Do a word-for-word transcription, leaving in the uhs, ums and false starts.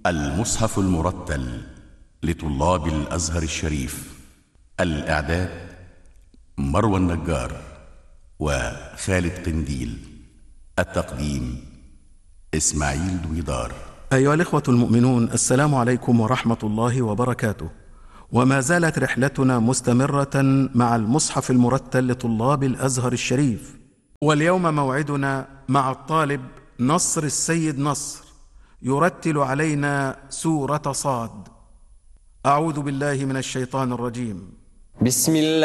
المصحف المرتل لطلاب الأزهر الشريف. الإعداد مروى النجار وخالد قنديل. التقديم إسماعيل دويدار. أيها الإخوة المؤمنون، السلام عليكم ورحمة الله وبركاته. وما زالت رحلتنا مستمرة مع المصحف المرتل لطلاب الأزهر الشريف، واليوم موعدنا مع الطالب نصر السيد نصر يرتل علينا سورة صاد. أعوذ بالله من الشيطان الرجيم. بسم الله